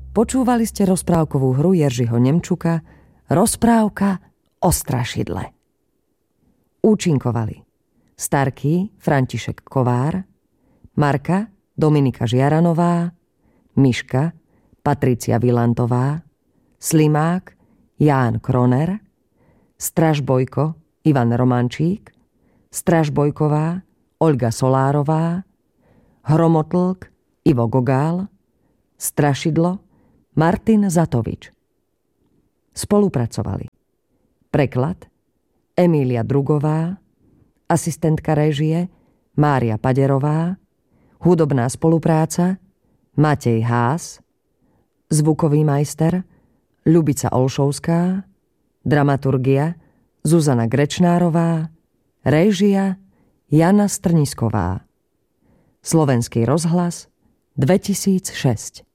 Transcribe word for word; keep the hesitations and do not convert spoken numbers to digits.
Počúvali ste rozprávkovú hru Jeržiho Nemčuka Rozprávka o strašidle. Účinkovali Starký František Kovár, Marka Dominika Žiaranová, Miška Patricia Vilantová, Slimák Ján Kroner, Stražbojko Ivan Romančík, Stražbojková Olga Solárová, Hromotlk Ivo Gogál, Strašidlo Martin Zatovič. Spolupracovali preklad Emília Drugová, asistentka réžie Mária Paderová, hudobná spolupráca Matej Hás, zvukový majster Ľubica Olšovská, dramaturgia Zuzana Grečnárová, réžia Jana Strnisková. Slovenský rozhlas dvetisícšesť.